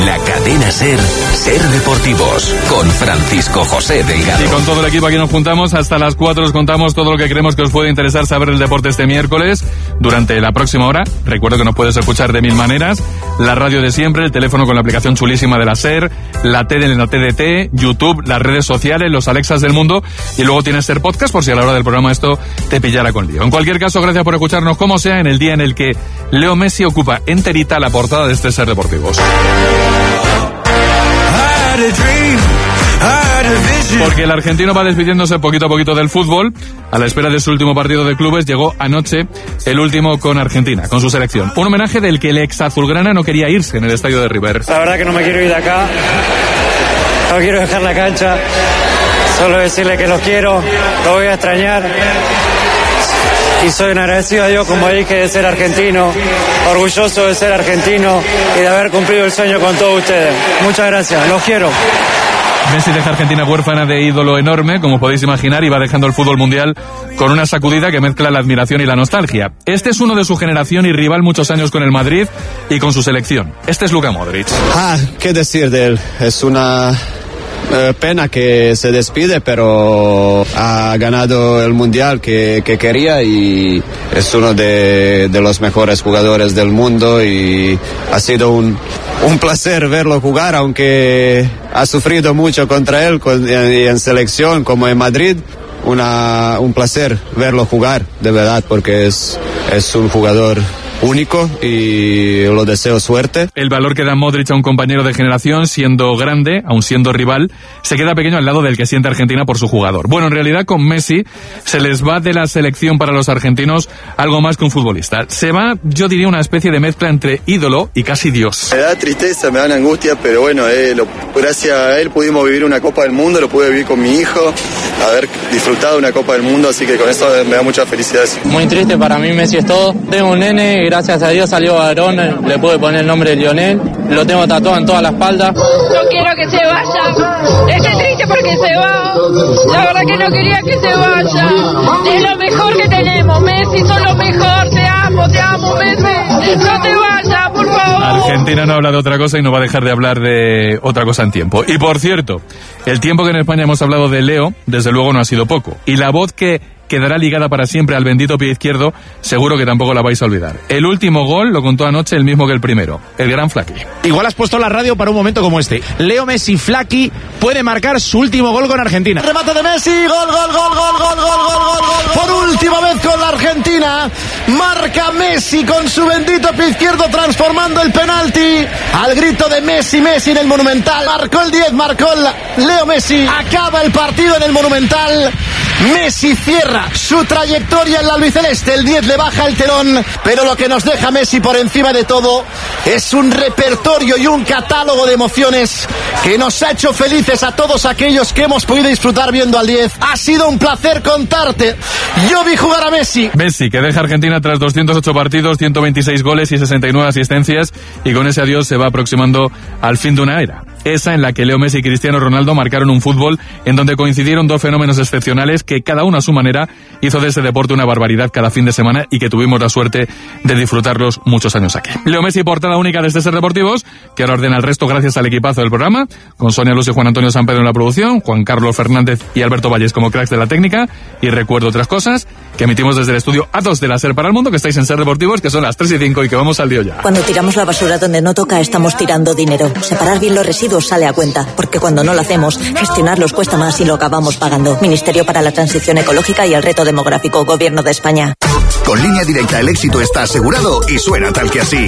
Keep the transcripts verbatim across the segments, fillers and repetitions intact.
La cadena SER, SER Deportivos, con Francisco José Delgado. Y con todo el equipo aquí nos juntamos hasta las cuatro, os contamos todo lo que creemos que os puede interesar saber del deporte este miércoles. Durante la próxima hora, recuerdo que nos puedes escuchar de mil maneras, la radio de siempre, el teléfono con la aplicación chulísima de la SER, la tele en la T D T, YouTube, las redes sociales, los Alexas del mundo, y luego tienes SER Podcast por si a la hora del programa esto te pillara con lío. En cualquier caso, gracias por escucharnos como sea en el día en el que Leo Messi ocupa enterita la portada de este SER Deportivos. Porque el argentino va despidiéndose poquito a poquito del fútbol. A la espera de su último partido de clubes llegó anoche el último con Argentina, con su selección. Un homenaje del que el ex azulgrana no quería irse en el estadio de River. La verdad que no me quiero ir de acá, no quiero dejar la cancha, solo decirle que los quiero, lo voy a extrañar. Y soy un agradecido a Dios, como dije, de ser argentino, orgulloso de ser argentino y de haber cumplido el sueño con todos ustedes. Muchas gracias, los quiero. Messi deja a Argentina huérfana de ídolo enorme, como podéis imaginar, y va dejando el fútbol mundial con una sacudida que mezcla la admiración y la nostalgia. Este es uno de su generación y rival muchos años con el Madrid y con su selección. Este es Luka Modric. Ah, qué decir de él. Es una eh, pena que se despide, pero ha ganado el mundial que, que quería y es uno de, de los mejores jugadores del mundo y ha sido un, un placer verlo jugar, aunque ha sufrido mucho contra él con, en, en selección como en Madrid. Una, un placer verlo jugar, de verdad, porque es, es un jugador único y lo deseo suerte. El valor que da Modric a un compañero de generación, siendo grande, aun siendo rival, se queda pequeño al lado del que siente Argentina por su jugador. Bueno, en realidad con Messi se les va de la selección para los argentinos algo más que un futbolista. Se va, yo diría, una especie de mezcla entre ídolo y casi Dios. Me da tristeza, me da angustia, pero bueno, eh, lo, gracias a él pudimos vivir una Copa del Mundo, lo pude vivir con mi hijo, haber disfrutado de una Copa del Mundo, así que con eso me da mucha felicidad. Muy triste, para mí Messi es todo. Tengo un nene, gracias a Dios salió varón, le pude poner el nombre de Lionel, lo tengo tatuado en toda la espalda. No quiero que se vaya, estoy triste porque se va, la verdad que no quería que se vaya, es lo mejor que tenemos, Messi, son lo mejor, te amo, te amo Messi, no te vayas, por favor. Argentina no habla de otra cosa y no va a dejar de hablar de otra cosa en tiempo. Y por cierto, el tiempo que en España hemos hablado de Leo, desde luego no ha sido poco, y la voz que quedará ligada para siempre al bendito pie izquierdo, seguro que tampoco la vais a olvidar. El último gol lo contó anoche el mismo que el primero, el gran Flaqui. Igual has puesto la radio para un momento como este. Leo Messi Flaqui puede marcar su último gol con Argentina. Remate de Messi, gol, gol, gol, gol, gol, gol, gol, gol, gol. Por última vez con la Argentina, marca Messi con su bendito pie izquierdo transformando el penalti. Al grito de Messi, Messi en el Monumental. Marcó el diez, marcó el Leo Messi. Acaba el partido en el Monumental. Messi cierra su trayectoria en la albiceleste, el diez le baja el telón, pero lo que nos deja Messi por encima de todo es un repertorio y un catálogo de emociones que nos ha hecho felices a todos aquellos que hemos podido disfrutar viendo al diez. Ha sido un placer contarte, yo vi jugar a Messi. Messi, que deja a Argentina tras doscientos ocho partidos, ciento veintiséis goles y sesenta y nueve asistencias, y con ese adiós se va aproximando al fin de una era. Esa en la que Leo Messi y Cristiano Ronaldo marcaron un fútbol en donde coincidieron dos fenómenos excepcionales que cada uno a su manera hizo de ese deporte una barbaridad cada fin de semana y que tuvimos la suerte de disfrutarlos muchos años aquí. Leo Messi, portada única de este SER Deportivos, que ahora ordena el resto gracias al equipazo del programa, con Sonia Luz y Juan Antonio San Pedro en la producción, Juan Carlos Fernández y Alberto Valles como cracks de la técnica, y recuerdo otras cosas que emitimos desde el estudio A dos de la SER para el mundo, que estáis en SER Deportivos, que son las tres y cinco y que vamos al lío ya. Cuando tiramos la basura donde no toca, estamos tirando dinero. Separar bien los residuos sale a cuenta, porque cuando no lo hacemos, gestionarlos cuesta más y lo acabamos pagando. Ministerio para la Transición Ecológica y el Reto Demográfico, Gobierno de España. Con Línea Directa el éxito está asegurado y suena tal que así.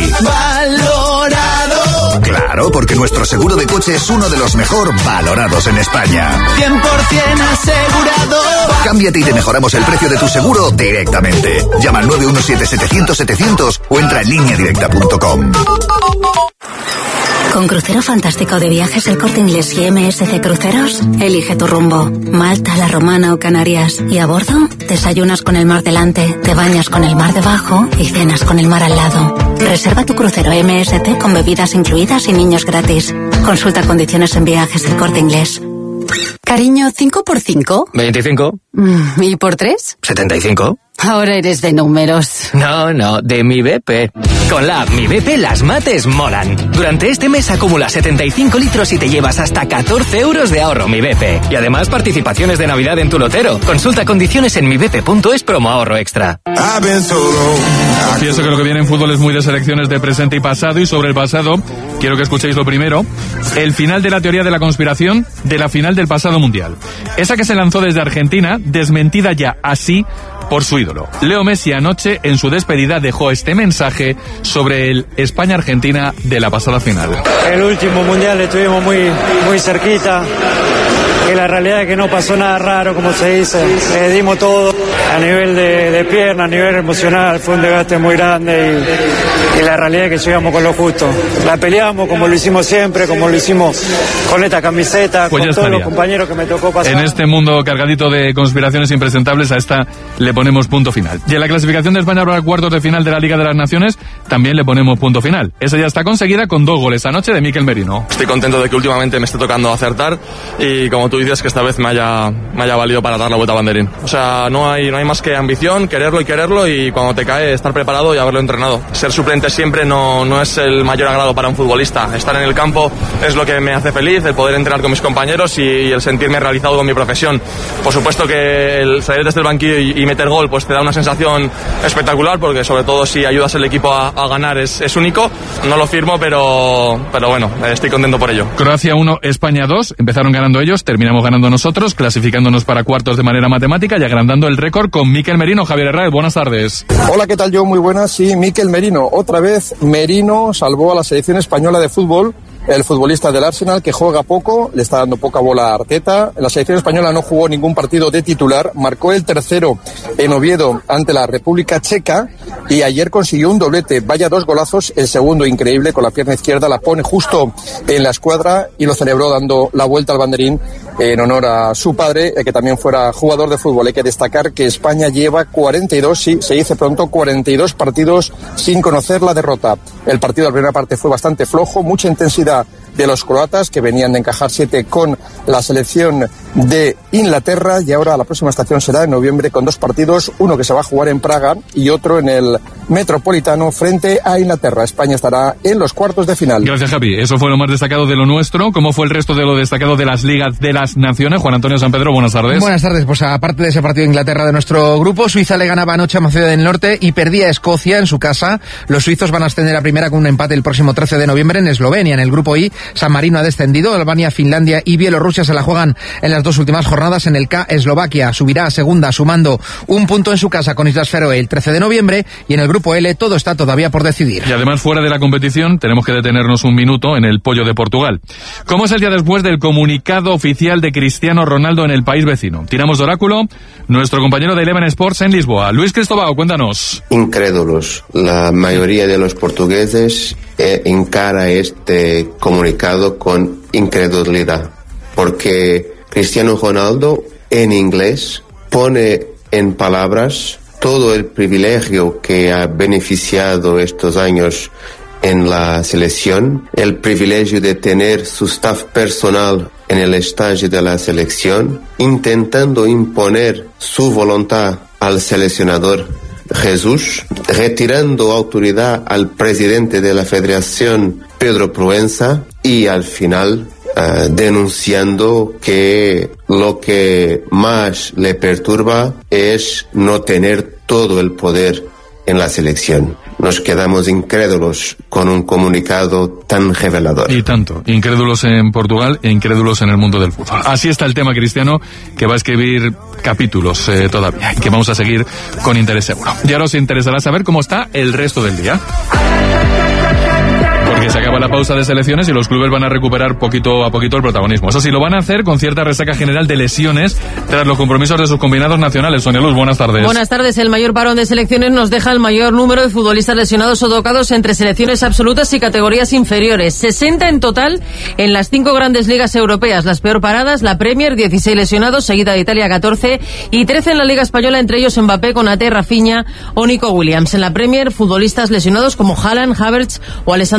Valorado. Claro, porque nuestro seguro de coche es uno de los mejor valorados en España. cien por ciento asegurado. Cámbiate y te mejoramos el precio de tu seguro directamente. Llama al nueve uno siete setecientos setecientos o entra en línea directa punto com. Con Crucero Fantástico de Viajes El Corte Inglés y M S C Cruceros, elige tu rumbo. Malta, La Romana o Canarias. Y a bordo, desayunas con el mar delante, te bañas con el mar debajo y cenas con el mar al lado. Reserva tu crucero M S C con bebidas incluidas y niños gratis. Consulta condiciones en Viajes El Corte Inglés. Cariño, ¿cinco por cinco? veinticinco. ¿Y por tres? setenta y cinco. Ahora eres de números. No, no, de Mi B P. Con la app Mi B P las mates molan. Durante este mes acumula setenta y cinco litros y te llevas hasta catorce euros de ahorro Mi B P. Y además participaciones de Navidad en tu lotero. Consulta condiciones en mi b p punto es promo ahorro extra. Pienso que lo que viene en fútbol es muy de selecciones de presente y pasado, y sobre el pasado quiero que escuchéis lo primero, el final de la teoría de la conspiración de la final del pasado mundial. Esa que se lanzó desde Argentina, desmentida ya así por su ídolo. Leo Messi anoche en su despedida dejó este mensaje sobre el España-Argentina de la pasada final. El último mundial estuvimos muy, muy cerquita, que la realidad es que no pasó nada raro, como se dice. Le dimos todo a nivel de, de pierna, a nivel emocional, fue un desgaste muy grande y, y la realidad es que llegamos con lo justo. La peleamos como lo hicimos siempre, como lo hicimos con esta camiseta, pues con todos los compañeros que me tocó pasar. En este mundo cargadito de conspiraciones impresentables, a esta le ponemos punto final. Y en la clasificación de España para cuartos de final de la Liga de las Naciones también le ponemos punto final. Esa ya está conseguida con dos goles anoche de Mikel Merino. Estoy contento de que últimamente me esté tocando acertar y, como tú dices, que esta vez me haya, me haya valido para dar la vuelta a banderín. O sea, no hay, no hay más que ambición, quererlo y quererlo, y cuando te cae estar preparado y haberlo entrenado. Ser suplente siempre no, no es el mayor agrado para un futbolista. Estar en el campo es lo que me hace feliz, el poder entrenar con mis compañeros y, y el sentirme realizado con mi profesión. Por supuesto que el salir desde el banquillo y, y meter gol pues te da una sensación espectacular, porque sobre todo si ayudas al equipo a, a ganar es, es único. No lo firmo, pero, pero bueno, estoy contento por ello. Croacia uno, España dos, empezaron ganando ellos, terminamos ganando nosotros, clasificándonos para cuartos de manera matemática y agrandando el récord con Mikel Merino. Javier Herrera, buenas tardes. Hola, ¿qué tal? Yo muy buenas. Sí, Mikel Merino. Otra vez Merino salvó a la selección española de fútbol. El futbolista del Arsenal, que juega poco, le está dando poca bola a Arteta. La selección española no jugó ningún partido de titular, marcó el tercero en Oviedo ante la República Checa y ayer consiguió un doblete. Vaya dos golazos, el segundo increíble, con la pierna izquierda la pone justo en la escuadra y lo celebró dando la vuelta al banderín en honor a su padre, que también fuera jugador de fútbol. Hay que destacar que España lleva cuarenta y dos, sí, se dice pronto, cuarenta y dos partidos sin conocer la derrota. El partido de la primera parte fue bastante flojo, mucha intensidad de los croatas, que venían de encajar siete con la selección de Inglaterra, y ahora la próxima estación será en noviembre con dos partidos, uno que se va a jugar en Praga y otro en el Metropolitano frente a Inglaterra. España estará en los cuartos de final. Gracias, Javi. Eso fue lo más destacado de lo nuestro. ¿Cómo fue el resto de lo destacado de las ligas de las naciones? Juan Antonio San Pedro, buenas tardes. Buenas tardes. Pues aparte de ese partido de Inglaterra de nuestro grupo, Suiza le ganaba anoche a Macedonia del Norte y perdía a Escocia en su casa. Los suizos van a ascender a primera con un empate el próximo trece de noviembre en Eslovenia. En el grupo I, San Marino ha descendido, Albania, Finlandia y Bielorrusia se la juegan en las dos últimas jornadas. En el K, Eslovaquia subirá a segunda sumando un punto en su casa con Islas Feroe el trece de noviembre, y en el grupo L todo está todavía por decidir. Y además, fuera de la competición, tenemos que detenernos un minuto en el pollo de Portugal. ¿Cómo es el día después del comunicado oficial de Cristiano Ronaldo en el país vecino? Tiramos de oráculo, nuestro compañero de Eleven Sports en Lisboa. Luis Cristóbal, cuéntanos. Incrédulos. La mayoría de los portugueses eh, encara este comunicado con incredulidad, porque Cristiano Ronaldo en inglés pone en palabras todo el privilegio que ha beneficiado estos años en la selección, el privilegio de tener su staff personal en el estadio de la selección, intentando imponer su voluntad al seleccionador Jesús, retirando autoridad al presidente de la federación Pedro Proenza y al final uh, denunciando que lo que más le perturba es no tener todo el poder en la selección. Nos quedamos incrédulos con un comunicado tan revelador. Y tanto, incrédulos en Portugal e incrédulos en el mundo del fútbol. Así está el tema, Cristiano, que va a escribir capítulos eh, todavía, y que vamos a seguir con interés seguro. Y ahora os interesará saber cómo está el resto del día, porque se acaba la pausa de selecciones y los clubes van a recuperar poquito a poquito el protagonismo. Eso sí, lo van a hacer con cierta resaca general de lesiones tras los compromisos de sus combinados nacionales. Sonia Luz, buenas tardes. Buenas tardes. El mayor parón de selecciones nos deja el mayor número de futbolistas lesionados o tocados entre selecciones absolutas y categorías inferiores. sesenta en total en las cinco grandes ligas europeas. Las peor paradas, la Premier, dieciséis lesionados, seguida de Italia, catorce, y trece en la Liga Española, entre ellos Mbappé, Konaté, Rafinha o Nico Williams. En la Premier, futbolistas lesionados como Haaland, Havertz o Alexander Isak,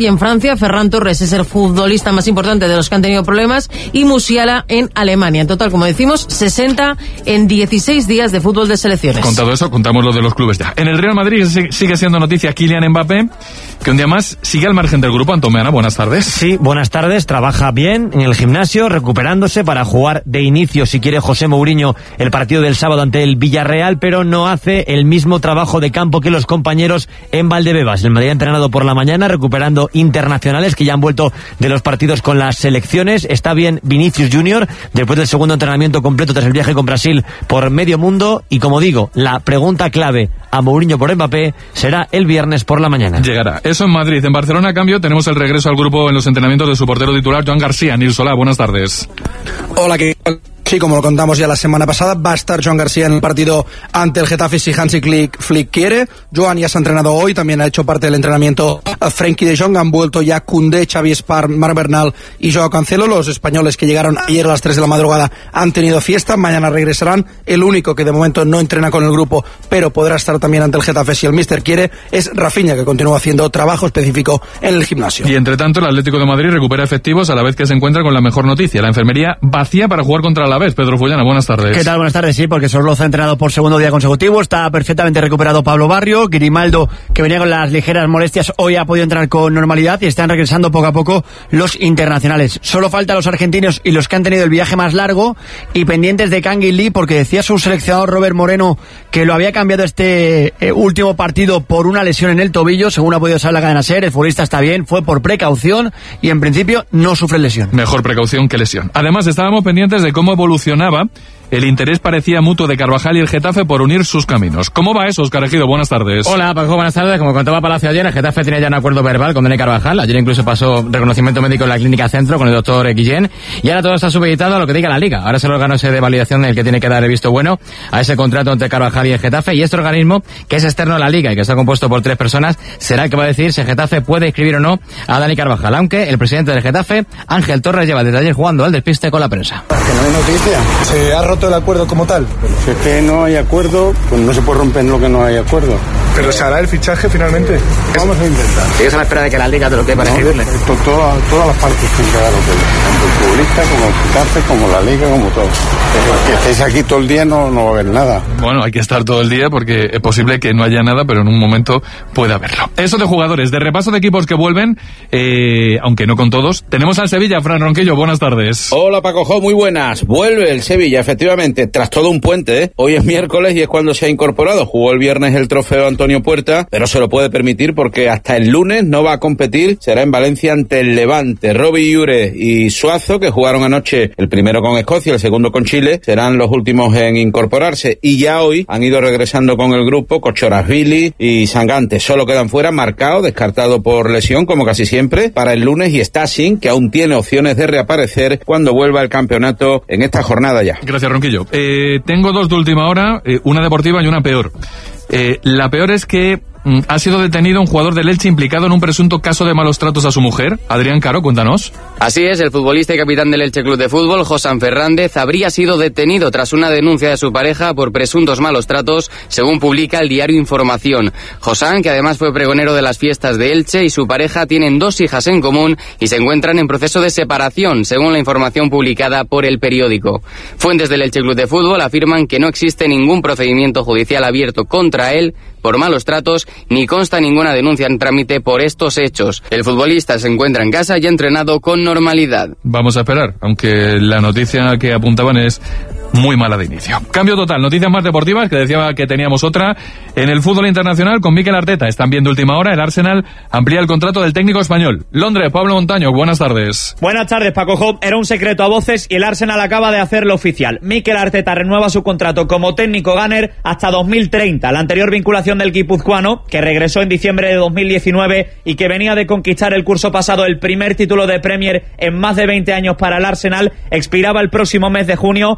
y en Francia Ferran Torres es el futbolista más importante de los que han tenido problemas y Musiala en Alemania. En total, como decimos, sesenta en dieciséis días de fútbol de selecciones. Contado eso, contamos lo de los clubes ya. En el Real Madrid sigue siendo noticia Kylian Mbappé, que un día más sigue al margen del grupo. Antomeana, buenas tardes. Sí, buenas tardes. Trabaja bien en el gimnasio, recuperándose para jugar de inicio, si quiere José Mourinho, el partido del sábado ante el Villarreal, pero no hace el mismo trabajo de campo que los compañeros en Valdebebas. El Madrid ha entrenado por la mañana, recuperando internacionales que ya han vuelto de los partidos con las selecciones. Está bien Vinicius Junior, después del segundo entrenamiento completo tras el viaje con Brasil por medio mundo. Y como digo, la pregunta clave a Mourinho por Mbappé será el viernes por la mañana. Llegará. Eso en Madrid. En Barcelona, a cambio, tenemos el regreso al grupo en los entrenamientos de su portero titular, Joan García. Nils Solá, buenas tardes. Hola, ¿qué tal? Sí, como lo contamos ya la semana pasada, va a estar Joan García en el partido ante el Getafe si Hansi Flick, Flick quiere. Joan ya se ha entrenado hoy, también ha hecho parte del entrenamiento Frenkie de Jong, han vuelto ya Koundé, Xavi Espar, Marc Bernal y Joao Cancelo. Los españoles que llegaron ayer a las tres de la madrugada han tenido fiesta, mañana regresarán. El único que de momento no entrena con el grupo, pero podrá estar también ante el Getafe si el míster quiere, es Rafinha, que continúa haciendo trabajo específico en el gimnasio. Y entre tanto, el Atlético de Madrid recupera efectivos a la vez que se encuentra con la mejor noticia, la enfermería vacía para jugar contra el Alavés. Pedro Fullana, buenas tardes. ¿Qué tal? Buenas tardes, sí, porque Sorloza ha entrenado por segundo día consecutivo, está perfectamente recuperado Pablo Barrio, Grimaldo, que venía con las ligeras molestias, hoy ha podido entrar con normalidad y están regresando poco a poco los internacionales. Solo faltan los argentinos y los que han tenido el viaje más largo y pendientes de Kangin Lee, porque decía su seleccionador Robert Moreno que lo había cambiado este eh, último partido por una lesión en el tobillo, según ha podido saber la cadena SER. El futbolista está bien, fue por precaución y en principio no sufre lesión. Mejor precaución que lesión. Además, estábamos pendientes de cómo evolucionaba el interés parecía mutuo de Carvajal y el Getafe por unir sus caminos. ¿Cómo va eso, Óscar Ejido? Buenas tardes. Hola, Paco, buenas tardes. Como contaba Palacio ayer, el Getafe tenía ya un acuerdo verbal con Dani Carvajal. Ayer incluso pasó reconocimiento médico en la Clínica Centro con el doctor Guillén. Y ahora todo está supeditado a lo que diga la Liga. Ahora es el órgano ese de validación el que tiene que dar el visto bueno a ese contrato entre Carvajal y el Getafe. Y este organismo, que es externo a la Liga y que está compuesto por tres personas, será el que va a decidir si el Getafe puede inscribir o no a Dani Carvajal. Aunque el presidente del Getafe, Ángel Torres, lleva desde ayer jugando al despiste con la prensa. Que no hay noticia. ¿Se ha roto el acuerdo como tal? Pero si es que no hay acuerdo, pues no se puede romper lo que no hay acuerdo. ¿Pero se hará el fichaje finalmente? Vamos a intentar. ¿Sigues a la espera de que la Liga te lo quede para escribirle? Esto, toda, todas las partes tienen que dar lo que tanto el futbolista como el Getafe, como la Liga, como todo. Pero que estéis aquí todo el día no, no va a haber nada. Bueno, hay que estar todo el día porque es posible que no haya nada, pero en un momento puede haberlo. Eso de jugadores, de repaso de equipos que vuelven, eh, aunque no con todos. Tenemos al Sevilla, Fran Ronquillo, buenas tardes. Hola Paco Jo, muy buenas. Vuelve el Sevilla, efectivamente, tras todo un puente, ¿eh? Hoy es miércoles y es cuando se ha incorporado. Jugó el viernes el trofeo Antonio Puerta, pero se lo puede permitir porque hasta el lunes no va a competir. Será en Valencia ante el Levante. Robbie Iure y Suazo, que jugaron anoche el primero con Escocia, el segundo con Chile, serán los últimos en incorporarse. Y ya hoy han ido regresando con el grupo Kochorashvili y Sangante. Solo quedan fuera Marcao, descartado por lesión, como casi siempre, para el lunes, y Stassin, que aún tiene opciones de reaparecer cuando vuelva al campeonato en esta jornada ya. Gracias, Ronquillo. Eh, tengo dos de última hora, eh, una deportiva y una peor. Eh, la peor es que mm, ha sido detenido un jugador del Elche implicado en un presunto caso de malos tratos a su mujer. Adrián Caro, cuéntanos. Así es, el futbolista y capitán del Elche Club de Fútbol, Josán Fernández, habría sido detenido tras una denuncia de su pareja por presuntos malos tratos, según publica el diario Información. Josán, que además fue pregonero de las fiestas de Elche, y su pareja tienen dos hijas en común y se encuentran en proceso de separación, según la información publicada por el periódico. Fuentes del Elche Club de Fútbol afirman que no existe ningún procedimiento judicial abierto contra él por malos tratos, ni consta ninguna denuncia en trámite por estos hechos. El futbolista se encuentra en casa y ha entrenado con normalidad. Vamos a esperar, aunque la noticia que apuntaban es muy mala de inicio. Cambio total, noticias más deportivas, que decía que teníamos otra. En el fútbol internacional, con Mikel Arteta, están viendo última hora, el Arsenal amplía el contrato del técnico español. Londres, Pablo Montaño, buenas tardes. Buenas tardes, Paco Job. Era un secreto a voces y el Arsenal acaba de hacerlo oficial. Mikel Arteta renueva su contrato como técnico gunner hasta dos mil treinta. La anterior vinculación del guipuzcoano, que regresó en diciembre de dos mil diecinueve y que venía de conquistar el curso pasado el primer título de Premier en más de veinte años para el Arsenal, expiraba el próximo mes de junio, pero no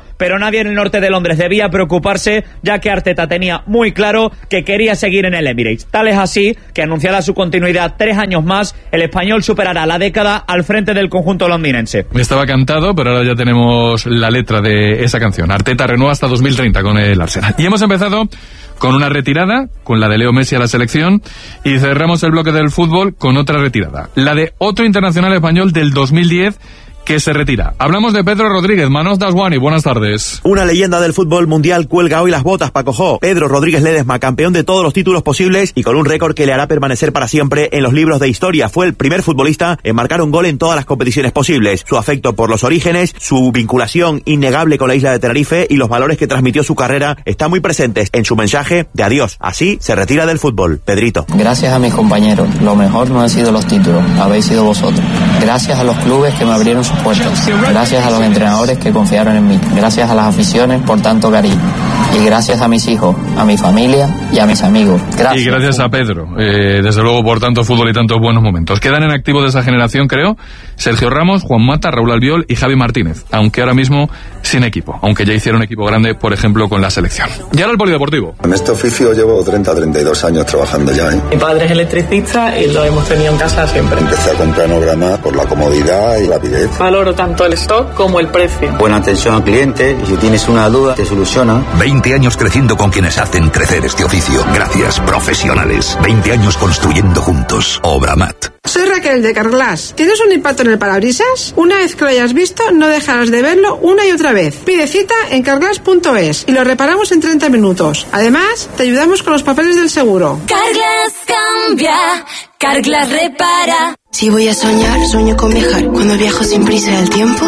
nadie en el norte de Londres debía preocuparse, ya que Arteta tenía muy claro que quería seguir en el Emirates. Tal es así que, anunciada su continuidad tres años más, el español superará la década al frente del conjunto londinense. Estaba cantado, pero ahora ya tenemos la letra de esa canción. Arteta renueva hasta dos mil treinta con el Arsenal. Y hemos empezado con una retirada, con la de Leo Messi a la selección, y cerramos el bloque del fútbol con otra retirada, la de otro internacional español del dos mil diez que se retira. Hablamos de Pedro Rodríguez. Manos Daswani, buenas tardes. Una leyenda del fútbol mundial cuelga hoy las botas, Paco Jo. Pedro Rodríguez Ledesma, campeón de todos los títulos posibles y con un récord que le hará permanecer para siempre en los libros de historia. Fue el primer futbolista en marcar un gol en todas las competiciones posibles. Su afecto por los orígenes, su vinculación innegable con la isla de Tenerife y los valores que transmitió su carrera están muy presentes en su mensaje de adiós. Así se retira del fútbol. Pedrito. Gracias a mis compañeros. Lo mejor no han sido los títulos, habéis sido vosotros. Gracias a los clubes que me abrieron su puertas. Gracias a los entrenadores que confiaron en mí. Gracias a las aficiones por tanto cariño. Y gracias a mis hijos, a mi familia y a mis amigos. Gracias. Y gracias a Pedro, eh, desde luego por tanto fútbol y tantos buenos momentos. Quedan en activo de esa generación, creo, Sergio Ramos, Juan Mata, Raúl Albiol y Javi Martínez, aunque ahora mismo sin equipo, aunque ya hicieron equipo grande, por ejemplo, con la selección. Y ahora el polideportivo. En este oficio llevo treinta a treinta y dos años trabajando ya, ¿eh? Mi padre es electricista y lo hemos tenido en casa siempre. Empecé a comprar Planograma por la comodidad y la rapidez. Valoro tanto el stock como el precio. Buena atención al cliente y si tienes una duda te soluciona. veinte años creciendo con quienes hacen crecer este oficio. Gracias, profesionales. veinte años construyendo juntos. Obramat. Soy Raquel de Carglass. ¿Tienes un impacto en el parabrisas? Una vez que lo hayas visto, no dejarás de verlo una y otra vez. Pide cita en carglass punto es y lo reparamos en treinta minutos. Además, te ayudamos con los papeles del seguro. Carglass cambia, Carglass repara. Si voy a soñar, sueño con viajar. Cuando viajo sin prisa del tiempo,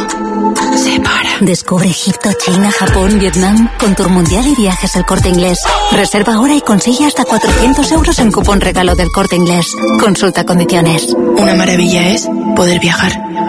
se para. Descubre Egipto, China, Japón, Vietnam con Tour Mundial y Viajes El Corte Inglés. Reserva ahora y consigue hasta cuatrocientos euros en cupón regalo del Corte Inglés. Consulta condiciones. Una maravilla es poder viajar.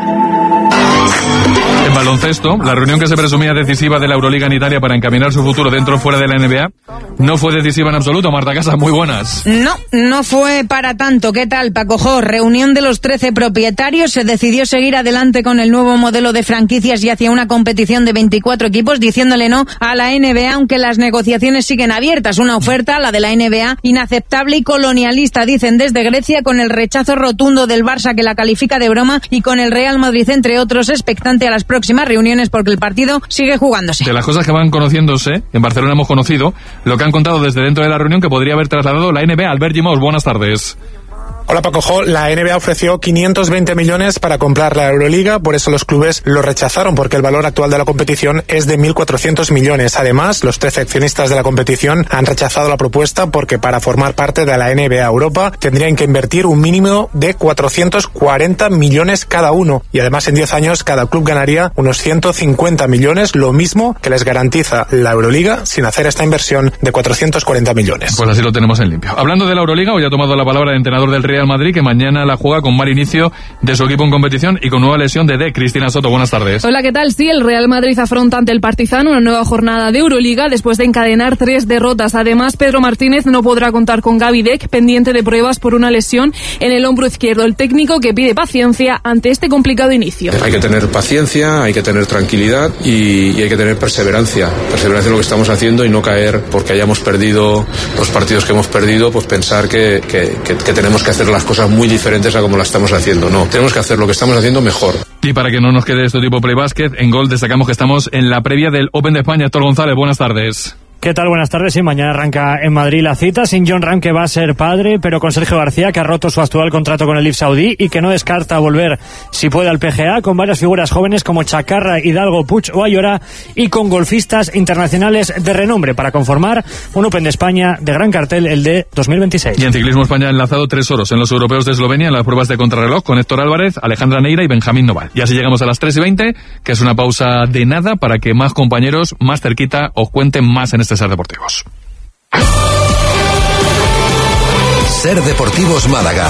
En baloncesto, la reunión que se presumía decisiva de la Euroliga en Italia para encaminar su futuro dentro o fuera de la N B A no fue decisiva en absoluto. Marta Casas, muy buenas. No, no fue para tanto. ¿Qué tal, Paco Jo? Reunión de los trece propietarios. Se decidió seguir adelante con el nuevo modelo de franquicias y hacia una competición de veinticuatro equipos, diciéndole no a la N B A, aunque las negociaciones siguen abiertas. Una oferta, la de la N B A, inaceptable y colonialista, dicen desde Grecia, con el rechazo rotundo del Barça, que la califica de broma, y con el Real Madrid, entre otros, expectante a las próximas reuniones porque el partido sigue jugándose. De las cosas que van conociéndose, en Barcelona hemos conocido lo que han contado desde dentro de la reunión que podría haber trasladado la N B A. Albert Gimós, buenas tardes. Hola Paco Jo, la N B A ofreció quinientos veinte millones para comprar la Euroliga, por eso los clubes lo rechazaron, porque el valor actual de la competición es de mil cuatrocientos millones. Además, los trece accionistas de la competición han rechazado la propuesta porque para formar parte de la N B A Europa tendrían que invertir un mínimo de cuatrocientos cuarenta millones cada uno, y además en diez años cada club ganaría unos ciento cincuenta millones, lo mismo que les garantiza la Euroliga sin hacer esta inversión de cuatrocientos cuarenta millones. Pues así lo tenemos en limpio. Hablando de la Euroliga, hoy ha tomado la palabra el entrenador del Real Real Madrid, que mañana la juega con mal inicio de su equipo en competición y con nueva lesión de D. Cristina Soto, buenas tardes. Hola, ¿qué tal? Sí, el Real Madrid afronta ante el Partizan una nueva jornada de Euroliga después de encadenar tres derrotas. Además, Pedro Martínez no podrá contar con Gaby Deck, pendiente de pruebas por una lesión en el hombro izquierdo. El técnico que pide paciencia ante este complicado inicio. Hay que tener paciencia, hay que tener tranquilidad y, y hay que tener perseverancia. Perseverancia en lo que estamos haciendo y no caer porque hayamos perdido los partidos que hemos perdido, pues pensar que, que, que, que tenemos que hacer las cosas muy diferentes a como las estamos haciendo. No, tenemos que hacer lo que estamos haciendo mejor. Y para que no nos quede esto tipo Playbasket, en Gol destacamos que estamos en la previa del Open de España. Héctor González, buenas tardes. ¿Qué tal? Buenas tardes. Sí, mañana arranca en Madrid la cita, sin John Ram, que va a ser padre, pero con Sergio García, que ha roto su actual contrato con el I F Saudí y que no descarta volver, si puede, al P G A, con varias figuras jóvenes como Chacarra, Hidalgo, Puig o Ayora, y con golfistas internacionales de renombre para conformar un Open de España de gran cartel, el de dos mil veintiséis. Y en ciclismo España ha enlazado tres oros en los europeos de Eslovenia en las pruebas de contrarreloj con Héctor Álvarez, Alejandra Neira y Benjamín Noval. Y así llegamos a las tres y veinte, que es una pausa de nada para que más compañeros más cerquita os cuenten más en este Ser Deportivos. Ser Deportivos Málaga.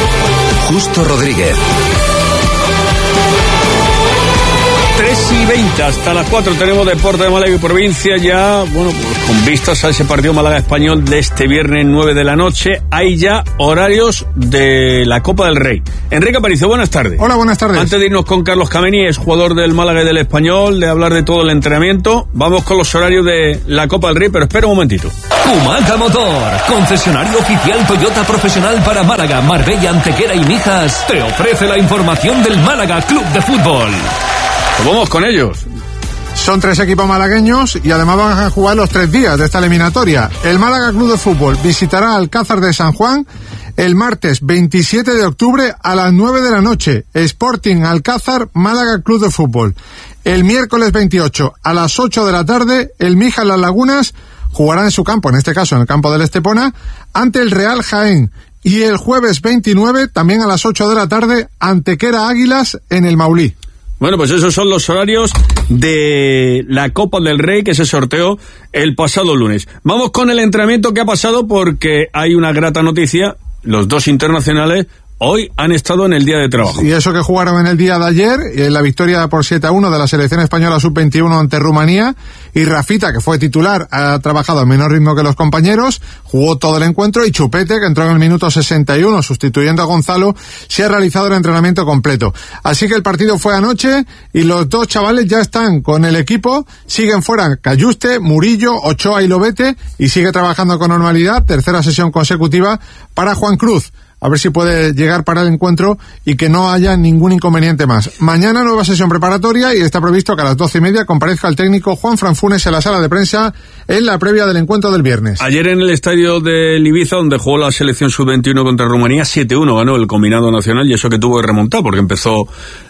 Justo Rodríguez. tres y veinte. Efectivamente, hasta las cuatro tenemos Deporte de Málaga y Provincia ya, bueno, pues con vistas a ese partido Málaga-Español de este viernes nueve de la noche. Hay ya horarios de la Copa del Rey. Enrique Aparicio, buenas tardes. Hola, buenas tardes. Antes de irnos con Carlos Kameni, es jugador del Málaga y del Español, de hablar de todo el entrenamiento, vamos con los horarios de la Copa del Rey, pero espera un momentito. Humaca Motor, concesionario oficial Toyota profesional para Málaga, Marbella, Antequera y Mijas, te ofrece la información del Málaga Club de Fútbol. Pues vamos con ellos. Son tres equipos malagueños y además van a jugar los tres días de esta eliminatoria. El Málaga Club de Fútbol visitará Alcázar de San Juan el martes veintisiete de octubre a las nueve de la noche. Sporting Alcázar, Málaga Club de Fútbol. El miércoles veintiocho a las ocho de la tarde, el Mijas Las Lagunas jugará en su campo, en este caso en el campo del Estepona, ante el Real Jaén. Y el jueves veintinueve, también a las ocho de la tarde, Antequera Águilas en el Maulí. Bueno, pues esos son los horarios de la Copa del Rey que se sorteó el pasado lunes. Vamos con el entrenamiento que ha pasado porque hay una grata noticia. Los dos internacionales hoy han estado en el día de trabajo. Y eso que jugaron en el día de ayer, en la victoria por siete a uno de la selección española sub veintiuno ante Rumanía, y Rafita, que fue titular, ha trabajado a menor ritmo que los compañeros, jugó todo el encuentro, y Chupete, que entró en el minuto sesenta y uno sustituyendo a Gonzalo, se ha realizado el entrenamiento completo. Así que el partido fue anoche y los dos chavales ya están con el equipo, siguen fuera Cayuste, Murillo, Ochoa y Lobete, y sigue trabajando con normalidad, tercera sesión consecutiva para Juan Cruz. A ver si puede llegar para el encuentro y que no haya ningún inconveniente más. Mañana nueva sesión preparatoria y está previsto que a las doce y media comparezca el técnico Juan Franfunes en la sala de prensa en la previa del encuentro del viernes. Ayer en el estadio de Ibiza, donde jugó la selección sub veintiuno contra Rumanía, siete uno ganó el combinado nacional, y eso que tuvo que remontar porque empezó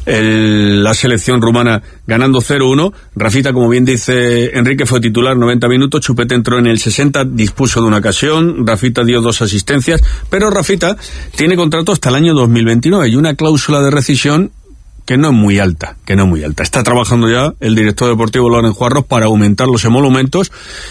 el, la selección rumana ganando cero uno. Rafita, como bien dice Enrique, fue titular noventa minutos, Chupete entró en el sesenta, dispuso de una ocasión, Rafita dio dos asistencias, pero Rafita tiene contrato hasta el año dos mil veintinueve y una cláusula de rescisión que no es muy alta, que no es muy alta. Está trabajando ya el director deportivo Loren Juarros para aumentar los emolumentos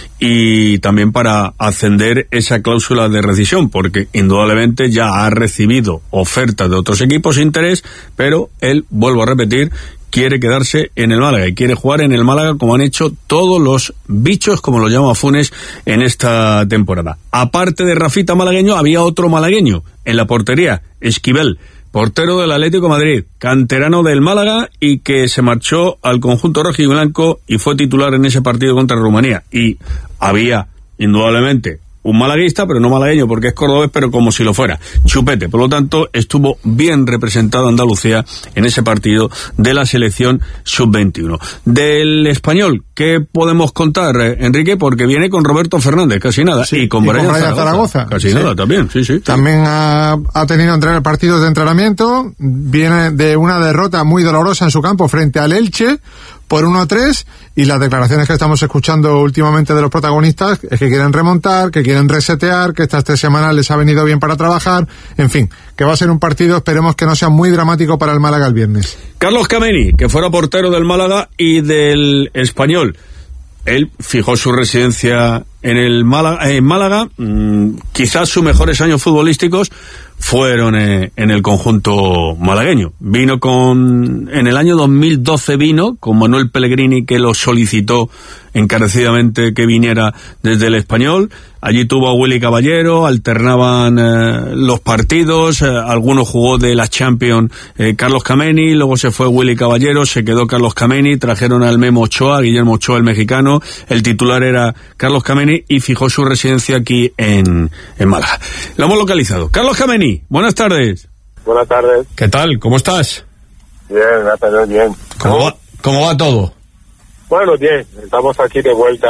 y también para ascender esa cláusula de rescisión, porque indudablemente ya ha recibido ofertas de otros equipos de interés, pero él, vuelvo a repetir, quiere quedarse en el Málaga y quiere jugar en el Málaga como han hecho todos los bichos, como lo llama Funes, en esta temporada. Aparte de Rafita malagueño, había otro malagueño en la portería, Esquivel, portero del Atlético de Madrid, canterano del Málaga y que se marchó al conjunto rojo y blanco y fue titular en ese partido contra Rumanía. Y había, indudablemente, un malaguista, pero no malagueño porque es cordobés, pero como si lo fuera, Chupete. Por lo tanto, estuvo bien representada Andalucía en ese partido de la selección sub veintiuno. Del Español, ¿qué podemos contar, Enrique? Porque viene con Roberto Fernández, casi nada, sí, y con Brian Zaragoza, Zaragoza. Casi sí. nada también, sí, sí. También ha, ha tenido entre partidos de entrenamiento, viene de una derrota muy dolorosa en su campo frente al Elche, por uno a tres, y las declaraciones que estamos escuchando últimamente de los protagonistas es que quieren remontar, que quieren resetear, que estas tres semanas les ha venido bien para trabajar, en fin, que va a ser un partido, esperemos que no sea muy dramático para el Málaga el viernes. Carlos Kameni, que fuera portero del Málaga y del Español, él fijó su residencia en el Málaga, en Málaga, mmm, quizás sus mejores años futbolísticos fueron eh, en el conjunto malagueño. Vino con, en el año dos mil doce vino con Manuel Pellegrini, que lo solicitó encarecidamente que viniera desde el Español. Allí tuvo a Willy Caballero, alternaban eh, los partidos, eh, algunos jugó de la Champions eh, Carlos Kameni, luego se fue Willy Caballero, se quedó Carlos Kameni, trajeron al Memo Ochoa, Guillermo Ochoa el mexicano, el titular era Carlos Kameni y fijó su residencia aquí en, en Málaga. Lo hemos localizado. Carlos Kameni, buenas tardes. Buenas tardes. ¿Qué tal? ¿Cómo estás? Bien, gracias a Dios, bien. ¿Cómo va, cómo va todo? Bueno, bien, estamos aquí de vuelta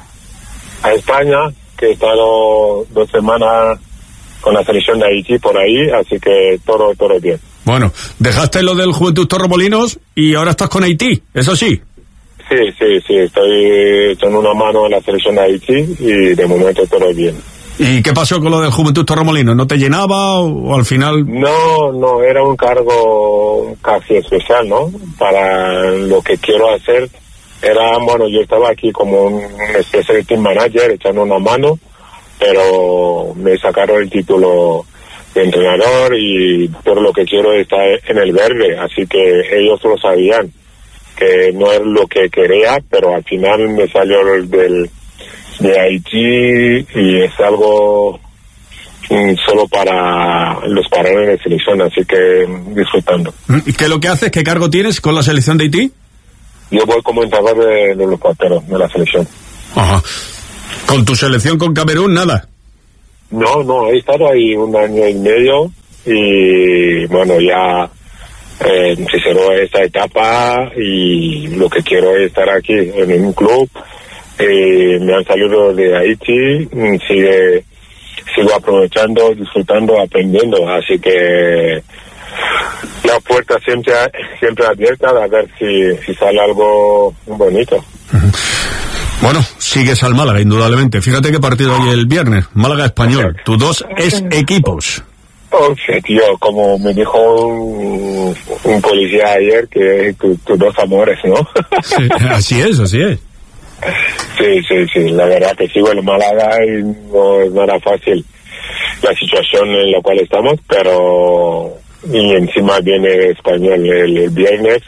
a España, que he estado dos semanas con la selección de Haití por ahí, así que todo, todo bien. Bueno, dejaste lo del Juventud Torremolinos y ahora estás con Haití, ¿eso sí? Sí, sí, sí, estoy echando una mano en la selección de Haití y de momento todo bien. ¿Y qué pasó con lo del Juventud Torremolinos? ¿No te llenaba o, o al final...? No, no, era un cargo casi especial, ¿no? Para lo que quiero hacer. Era, bueno, yo estaba aquí como un especie de team manager echando una mano, pero me sacaron el título de entrenador y todo lo que quiero está en el verde, así que ellos lo sabían. que no es lo que quería, pero al final me salió del de Haití y es algo mm, solo para los parones de selección, así que disfrutando. ¿Y qué es lo que haces? ¿Qué cargo tienes con la selección de Haití? Yo voy como entrenador de, de los porteros de la selección. Ajá. ¿Con tu selección con Camerún nada? No, no, he estado ahí un año y medio y bueno, ya eh, se cerró esta etapa y lo que quiero es estar aquí en un club. Eh, me han salido de Haití, sigue, sigo aprovechando, disfrutando, aprendiendo, así que la puerta siempre siempre abierta a ver si, si sale algo bonito. Bueno, sigues al Málaga, indudablemente. Fíjate qué partido hay el viernes, Málaga-Español, tus dos ex equipos. Oh, sí, tío, como me dijo un, un policía ayer, que tus tu dos amores, ¿no? Sí, así es, así es. Sí, sí, sí, la verdad que sí, bueno, Málaga y no es nada fácil la situación en la cual estamos, pero y encima viene Español el, el viernes,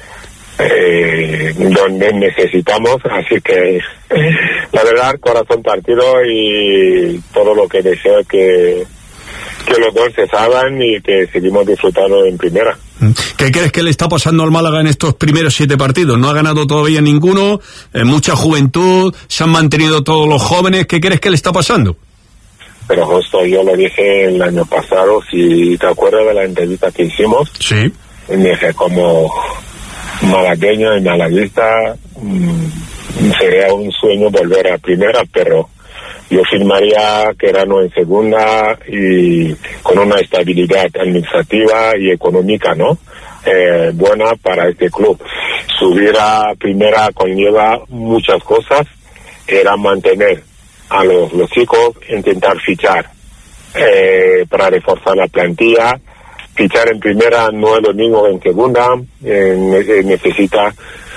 eh, donde necesitamos, así que la verdad, corazón partido y todo lo que deseo que que los dos se salgan y que seguimos disfrutando en primera. ¿Qué crees que le está pasando al Málaga en estos primeros siete partidos? No ha ganado todavía ninguno, eh, mucha juventud, se han mantenido todos los jóvenes. ¿Qué crees que le está pasando? Pero justo yo lo dije el año pasado, si te acuerdas de la entrevista que hicimos. Sí. Dije, como malagueño y malaguista, mmm, sería un sueño volver a primera, pero yo firmaría Querano en segunda y con una estabilidad administrativa y económica, ¿no? Eh, buena para este club. Subir a primera conlleva muchas cosas, era mantener a los, los chicos, intentar fichar eh, para reforzar la plantilla. Fichar en primera no es lo mismo que en segunda, eh, necesita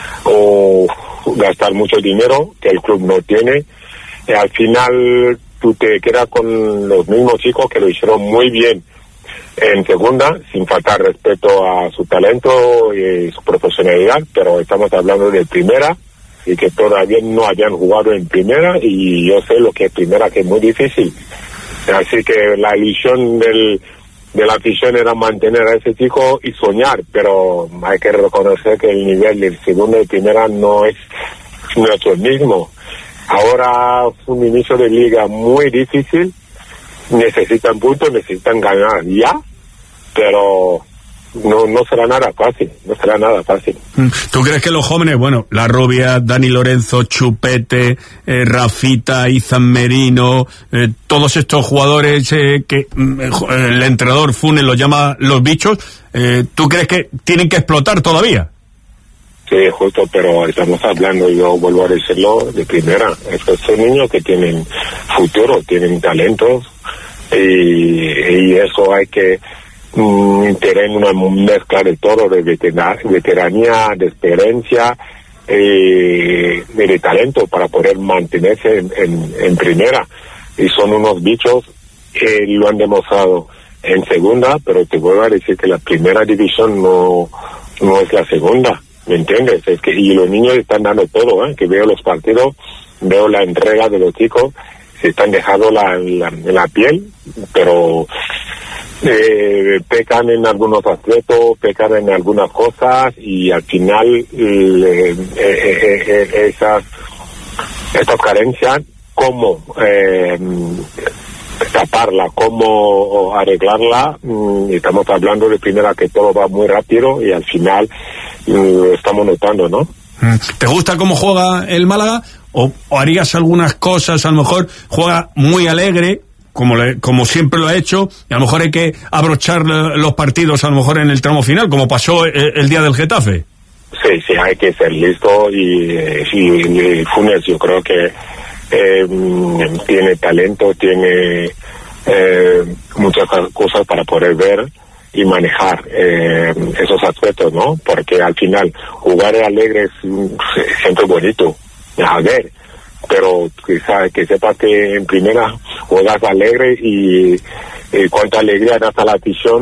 o gastar mucho dinero que el club no tiene. Eh, al final tú te quedas con los mismos chicos que lo hicieron muy bien en segunda, sin faltar respeto a su talento y su profesionalidad, pero estamos hablando de primera y que todavía no habían jugado en primera, y yo sé lo que es primera, que es muy difícil. Así que la ilusión del, de la afición era mantener a ese chico y soñar, pero hay que reconocer que el nivel del segundo y primera no es nuestro mismo. Ahora es un inicio de liga muy difícil, necesitan puntos, necesitan ganar ya, pero no no será nada fácil, no será nada fácil. ¿Tú crees que los jóvenes, bueno, La Rubia, Dani Lorenzo, Chupete, eh, Rafita, Izan Merino, eh, todos estos jugadores eh, que eh, el entrenador Funes los llama los bichos, eh, ¿tú crees que tienen que explotar todavía? Sí, justo, pero estamos hablando, yo vuelvo a decirlo, de primera. Estos son niños que tienen futuro, tienen talentos, y, y eso hay que mm, tener una mezcla de todo, de veterana, veteranía, de experiencia eh, y de talento para poder mantenerse en, en, en primera. Y son unos bichos que lo han demostrado en segunda, pero te vuelvo a decir que la primera división no, no es la segunda. ¿Me entiendes? Es que y los niños están dando todo, ¿eh? Que veo los partidos, veo la entrega de los chicos, se están dejando la, la, la piel, pero eh, pecan en algunos aspectos, pecan en algunas cosas, y al final eh, eh, eh, eh, esas estas carencias, ¿cómo eh, taparla, cómo arreglarla? Estamos hablando de primera que todo va muy rápido y al final lo estamos notando, ¿no? ¿Te gusta cómo juega el Málaga? ¿O, o harías algunas cosas? A lo mejor juega muy alegre, como le, como siempre lo ha hecho, y a lo mejor hay que abrochar los partidos a lo mejor en el tramo final, como pasó el, el día del Getafe. Sí, sí, hay que ser listo, y, y, y Funes yo creo que eh, tiene talento, tiene eh, muchas cosas para poder ver y manejar eh, esos aspectos, ¿no? Porque al final jugar alegre es siempre bonito, a ver, pero quizá que sepas que en primera juegas alegre y, y cuánta alegría das a la afición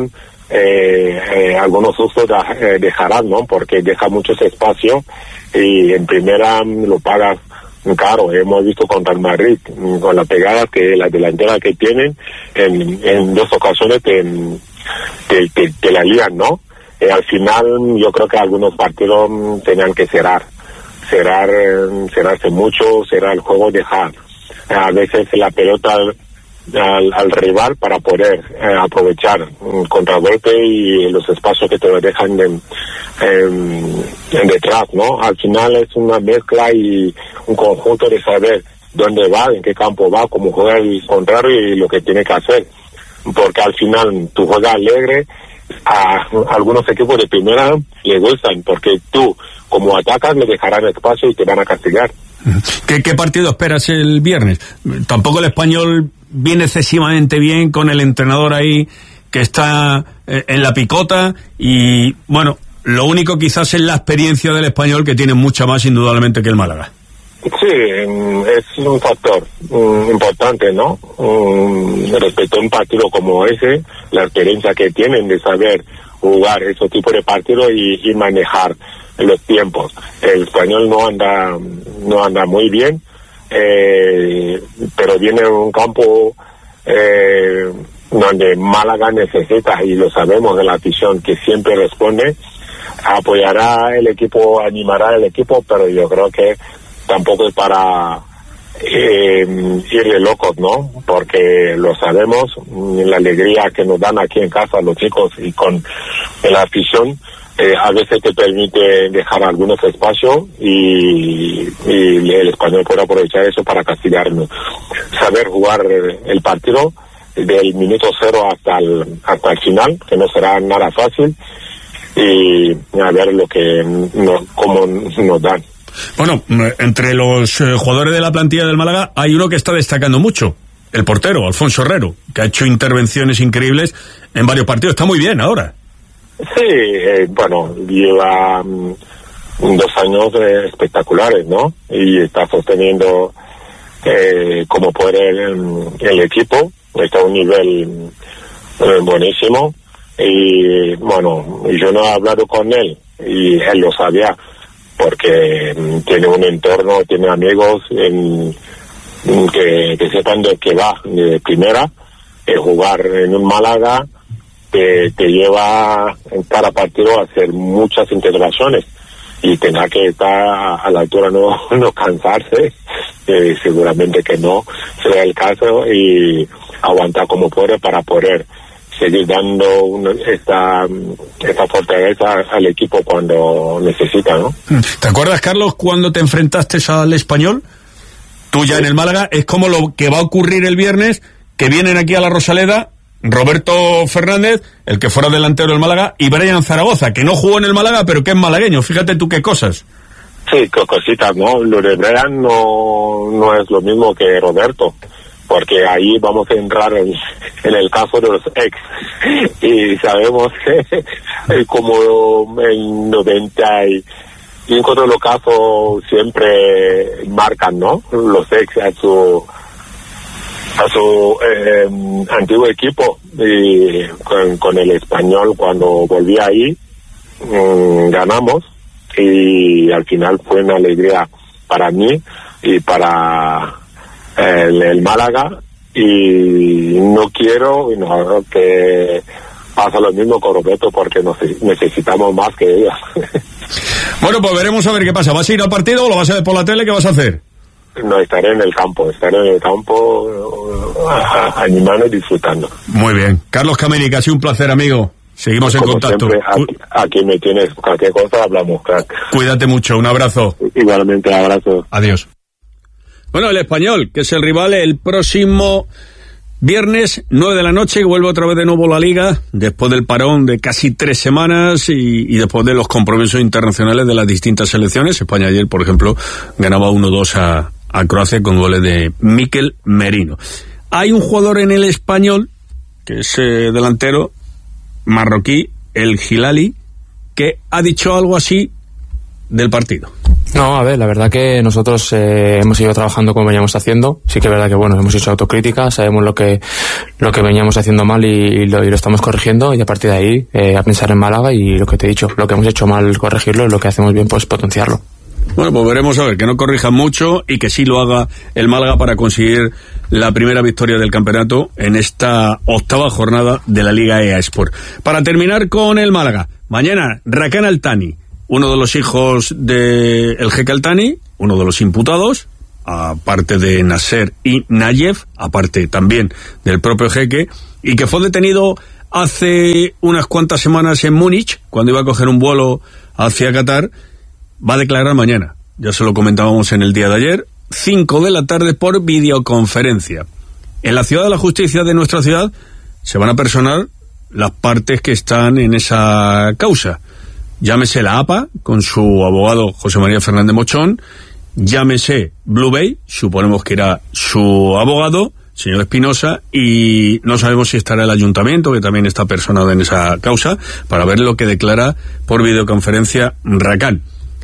eh, eh, algunos sustos da, eh, dejarán, ¿no? Porque deja mucho espacio y en primera lo pagas caro. Hemos visto contra el Madrid, con la pegada que la delantera que tienen, en, en dos ocasiones te, te, te, te la lían, ¿no? Eh, al final yo creo que algunos partidos tenían que cerrar, cerrar, cerrarse mucho, cerrar el juego, dejar a veces la pelota al, al, al rival para poder eh, aprovechar un contragolpe y los espacios que te dejan de, eh, detrás, ¿no? Al final es una mezcla y un conjunto de saber dónde va, en qué campo va, cómo juega el contrario y lo que tiene que hacer, porque al final tú juegas alegre, a algunos equipos de primera le gustan, porque tú como atacas le dejarán espacio y te van a castigar. ¿Qué, qué partido esperas el viernes? Tampoco el Español viene excesivamente bien, con el entrenador ahí que está eh, en la picota, y bueno, lo único quizás es la experiencia del Español, que tiene mucha más indudablemente que el Málaga. Sí, es un factor um, importante, ¿no? Um, respecto a un partido como ese, la experiencia que tienen de saber jugar esos tipos de partidos y, y manejar los tiempos. El Español no anda no anda muy bien, eh, pero viene un campo eh, donde Málaga necesita, y lo sabemos de la afición que siempre responde, apoyará el equipo, animará el equipo, pero yo creo que tampoco es para eh, ir de locos, ¿no? Porque lo sabemos, la alegría que nos dan aquí en casa los chicos y con la afición, eh, a veces te permite dejar algunos espacios y, y el Español puede aprovechar eso para castigarnos. Saber jugar el partido del minuto cero hasta el, hasta el final, que no será nada fácil, y a ver lo que no, cómo nos dan. Bueno, entre los eh, jugadores de la plantilla del Málaga hay uno que está destacando mucho, el portero, Alfonso Herrero, que ha hecho intervenciones increíbles en varios partidos. Está muy bien ahora. Sí, eh, bueno, lleva um, dos años eh, espectaculares, ¿no? Y está sosteniendo eh, como puede el, el equipo, está a un nivel eh, buenísimo. Y bueno, yo no he hablado con él y él lo sabía, porque um, tiene un entorno, tiene amigos en, en que, que sepan de qué va de primera. Eh, jugar en un Málaga te, te lleva en cada partido a hacer muchas integraciones y tendrá que estar a la altura, no, no cansarse, eh, seguramente que no será el caso, y aguantar como puede para poder seguir dando una, esta, esta fortaleza al equipo cuando necesita, ¿no? ¿Te acuerdas, Carlos, cuando te enfrentaste al Español? Tú ya sí. En el Málaga, es como lo que va a ocurrir el viernes, que vienen aquí a la Rosaleda Roberto Fernández, el que fuera delantero del Málaga, y Brian Zaragoza, que no jugó en el Málaga, pero que es malagueño. Fíjate tú qué cosas. Sí, qué cositas, ¿no? Lo de Brian no, no es lo mismo que Roberto, porque ahí vamos a entrar en, en el caso de los ex, y sabemos que como en noventa y cinco de los casos siempre marcan, ¿no? Los ex a su a su eh, antiguo equipo, y con, con el Español cuando volví ahí mmm, ganamos, y al final fue una alegría para mí y para el, el Málaga, y no quiero no, que pasa lo mismo con Roberto, porque nos necesitamos más que ellos. Bueno, pues veremos a ver qué pasa. ¿Vas a ir al partido o lo vas a ver por la tele? ¿Qué vas a hacer? No, estaré en el campo, estaré en el campo animando y disfrutando. Muy bien. Carlos Kamenic, ha sido un placer, amigo. Seguimos en Como contacto. Siempre, aquí, aquí me tienes, cualquier cosa hablamos, crack. Cuídate mucho, un abrazo. Igualmente, abrazo. Adiós. Bueno, el Español, que es el rival el próximo viernes, nueve de la noche, y vuelve otra vez de nuevo la Liga, después del parón de casi tres semanas y, y después de los compromisos internacionales de las distintas selecciones. España ayer, por ejemplo, ganaba uno dos a, a Croacia con goles de Mikel Merino. Hay un jugador en el Español, que es eh, delantero marroquí, el Hilali, que ha dicho algo así del partido. No, a ver, la verdad que nosotros eh, hemos ido trabajando como veníamos haciendo. Sí que es verdad que, bueno, hemos hecho autocrítica, sabemos lo que lo que veníamos haciendo mal y, y, lo, y lo estamos corrigiendo, y a partir de ahí eh, a pensar en Málaga y lo que te he dicho, lo que hemos hecho mal corregirlo y lo que hacemos bien pues potenciarlo. Bueno, pues veremos a ver, que no corrijan mucho y que sí lo haga el Málaga para conseguir la primera victoria del campeonato en esta octava jornada de la Liga E A Sport. Para terminar con el Málaga, mañana Rakan Altani, uno de los hijos de el Jeque Altani, uno de los imputados, aparte de Nasser y Nayef, aparte también del propio Jeque, y que fue detenido hace unas cuantas semanas en Múnich, cuando iba a coger un vuelo hacia Qatar, va a declarar mañana. Ya se lo comentábamos en el día de ayer, cinco de la tarde por videoconferencia. En la Ciudad de la Justicia de nuestra ciudad se van a personar las partes que están en esa causa. Llámese la A P A, con su abogado José María Fernández Mochón, llámese Blue Bay, suponemos que era su abogado, señor Espinosa, y no sabemos si estará el ayuntamiento, que también está personado en esa causa, para ver lo que declara por videoconferencia Rakan.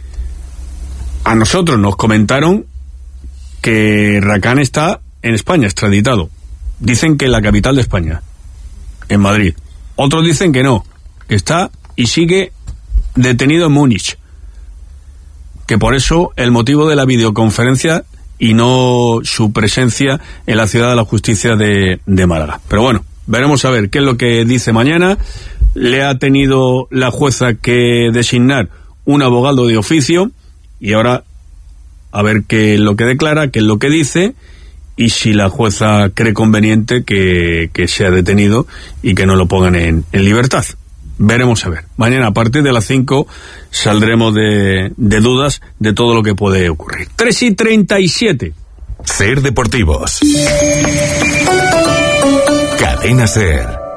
A nosotros nos comentaron que Rakan está en España, extraditado. Dicen que en la capital de España, en Madrid. Otros dicen que no, que está y sigue detenido en Múnich, que por eso el motivo de la videoconferencia y no su presencia en la Ciudad de la Justicia de, de Málaga. Pero bueno, veremos a ver qué es lo que dice mañana. Le ha tenido la jueza que designar un abogado de oficio y ahora a ver qué es lo que declara, qué es lo que dice y si la jueza cree conveniente que, que sea detenido y que no lo pongan en, en libertad. Veremos a ver. Mañana a partir de las cinco saldremos de, de dudas de todo lo que puede ocurrir. tres y treinta y siete. Ser Deportivos. Cadena Ser.